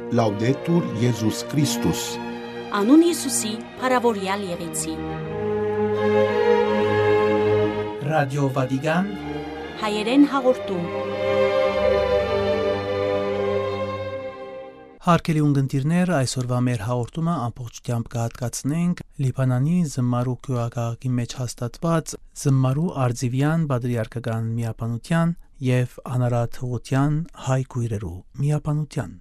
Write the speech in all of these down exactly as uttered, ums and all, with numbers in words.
Laudetur Iesus Christus. Անուն Հիսուսի փառավորյալ եղեցի։ Ռադիո Վատիկան հայերեն հաղորդում։ Հարգելի ունկնդիրներ, այսօրվա մեր հաղորդումը ամբողջությամբ կհատկացնենք Լիբանանի Զմարու քույակաղակի մեջ հաստատված Զմարու Արձիվյան Բադրիարքական միապանության և Անարատ Հղուտյան հայ քույրերու միապանության։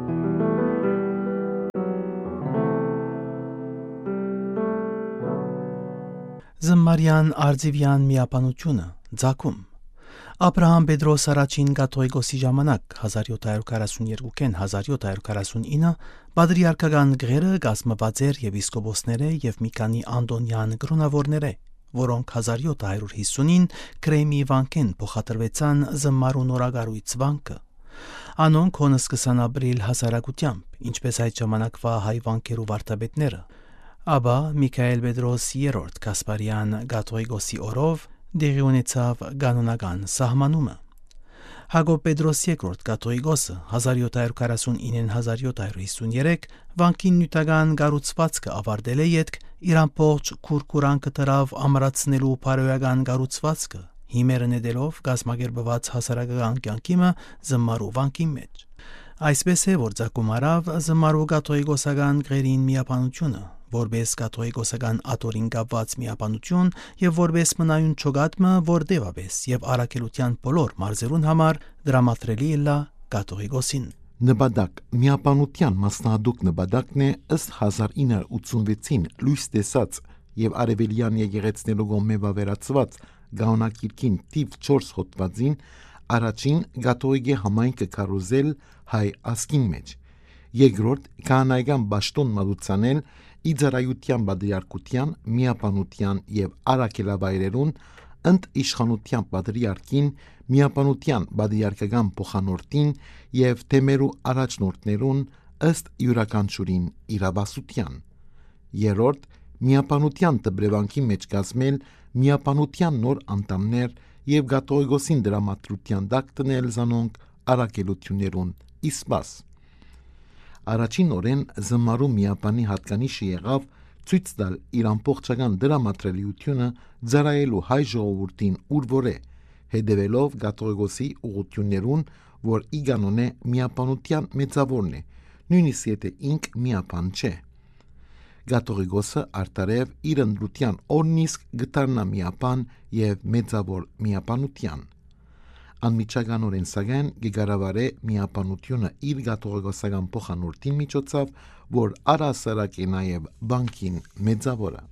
Զմարյան Արձիվյան միապանությունը ձակում Աբրահամ Պետրոս առաջին կաթողիկոսի ժամանակ հազար յոթ հարյուր քառասունյոթ հազար յոթ հարյուր քառասունինը բադրիարքական գղերը կազմված էր եպիսկոպոսները և մի քանի անդոնյան կրոնավորները, որոնք հազար յոթ հարյուր հիսունին Քրեմի վանքեն փոխադրվեցան Զմարու նորագարույց վանքը։ Անոնք հոնս կսան ապրիլ հասարակությամբ, ինչպես այդ ժամանակվա հայ վանքերու վարդապետները, ապա Միքայել Պետրոս երրորդ Կասպարյան կաթողիկոսի օրով դեղի ունեցավ կանոնական սահմանումը։ Հակոբ Պետրոս երկրորդ կաթողիկոսը հազար յոթ հարյուր քառասունինը հազար յոթ հարյուր հիսուներեք վանքին նյութական կառուցվածքը ավարտել է ետք իր ամբողջ քուրքուրանքը դրավ ամրացնելու բարոյական կառուցվածքը, հիմերը նետելով կազմակերպված հասարակական կյանքիմը Զմարու վանքի մեջ։ Այսպես է, որ ցակում արավ Զմարու կաթողիկոսական գղերին միապանությունը, որպես կաթողիկոսական աթորին կապված միապանություն և որպես մնայուն չոգատմը, որ դեպապես և առաքելության բոլոր մարզերուն համար դրամատրելի էլա կաթողիկոսին։ Նպատակ միապանության մասնահատուկ նպատակն է ըստ հազար ինը հարյուր ութսունվեցին լույս տեսած և արևելյան եկեղեցիներու կողմէ վավերացված գաղոնակիրքին թիվ չորս հոդվածին առաջին կաթողիկե համայնքը կառուցել հայ ազգին մեջ, երկրորդ քահանայական պաշտոն մատուցանել իծարայության բադրիարքության, միապանության և առաքելավայրերուն ընդ իշխանության բադրիարքին, միապանության բադրիարքական փոխանորդին և թեմերու առաջնորդներուն ըստ յուրաքանչյուրին իրավասության։ Երրորդ միապանության տպրևանքի մեջ կազմել միապանության նոր անդամներ և կաթողիկոսին դրամատրության տակ դնել զանոնք առաքելություններուն իսպաս։ Առաջին օրեն Զմարու միապանի հատկանիշը եղավ ցույց տալ իր ամբողջական դրամատրելիությունը ծառայելու հայ ժողովրդին ուր որ է, հետևելով կաթողիկոսի ուղղություններուն, որ ի կանոնե միապանության մեծավորն է, նույնիսկ եթե ինք միապան չէ։ Կաթողիկոսը արտարև իր ընտրության օրնիսկ գտարնա միապան և մեծավոր միապանության։ Անմիջականորեն սակայն կկառավարե միապանությունը իր կաթողիկոսական փոխանորդի միջոցով, որ առհասարակ է նաև բանկին մեծավորը։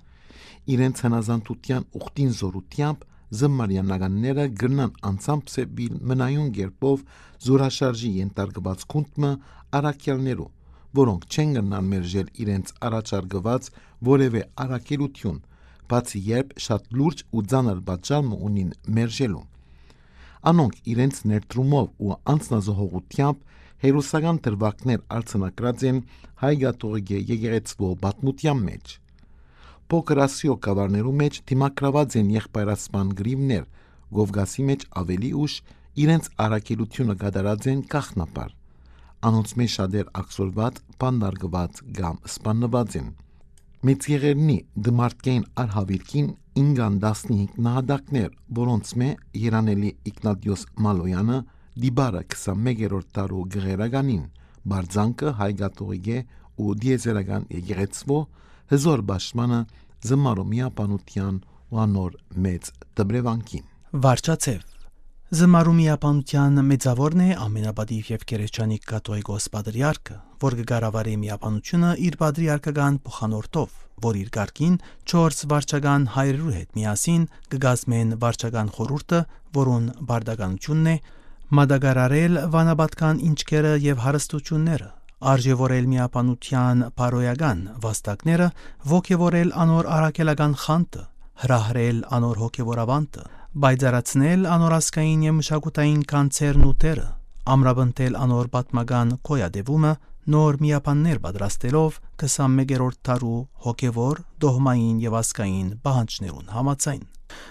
Իրենց հնազանդության ուխտին զորությամբ զմարյանականները գրնան անցամբ սեպիլ մնայուն կերպով զորաշարժի ենթարկված քունդմը առաքյալներու, որոնք չեն գնան մերժել իրենց առաջարկված որևէ առաքելություն, բացի երբ շատ լուրջ ու ծանր պատժամը ունին մերժելու։ Անոնք իրենց ներդրումով ու անձնազոհողությամբ հերոսական դրվագներ արձանագրած են հայ կաթողիկե եկեղեցվո պատմության մեջ։ Փոքր Ասիո գավառներու մեջ դիմակրաված են եղբայրացման գրիվներ, Կովկասի մեջ ավելի ուշ իրենց առաքելությունը կատարած են գաղտնապար։ Անոնց մեջ շատեր աքսորված, բանտարկված կամ սպանված են։ Մեծ եղերնի դմարտկային արհավիրքին ինկան տասնհինգ նահատակներ, որոնց մե երանելի Իգնատիոս Մալոյանը, Դիբարը քսանմեկերորդ դարու գղերականին, Բարձանկը հայ կաթողիկե ու դիեզերական եկեղեցվո, հզոր բաշխմանը Զմարու միապանության ու անոր մեծ տպրևանքին։ Վարչացև Զմարու միապանության մեծավորն է ամենապատիվ և գերեզչանիկ կաթողիկոս պատրիարքը, որ կկառավարի միապանությունը իր պատրիարքական փոխանորդով, որ իր կարգին չորս վարչական հայրերու հետ միասին կկազմեն վարչական խորհուրդը, որուն բարդականությունն է մատակարարել վանապատկան ինչքերը և հարստությունները, արժևորել միապանության բարոյական վաստակները, ոգևորել անոր առաքելական խանտը, հրահրել անոր հոգևորավանտը, բայձարացնել անոր ազգային և մշակութային կանցերն ու տերը, ամրապնդել անոր պատմական գոյատևումը, նոր միապաններ պատրաստելով քսանմեկերորդ դարու հոգևոր, դոհմային և ազգային պահանջներուն համաձայն։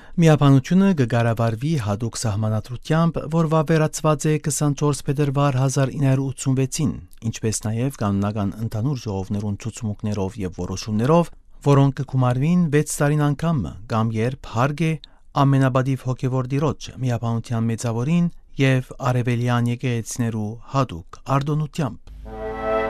Միապանությունը կգարավարվի հadoop սահմանադրությամբ, որ վավերացված է քսանչորս փետրվար հազար ինը հարյուր ութսունվեցին, ինչպես նաև կանոնական ընդհանուր ժողովներուն ցուցումներով եւ որոշումներով, որոնք կգումարվին վեց տարին անգամ կամ երբ հարկ է ամենաբադիվ հոգևոր դիրոջ միապանության մեծավորին եւ արևելյան եկեղեցիներու հadoop արտոնությամբ։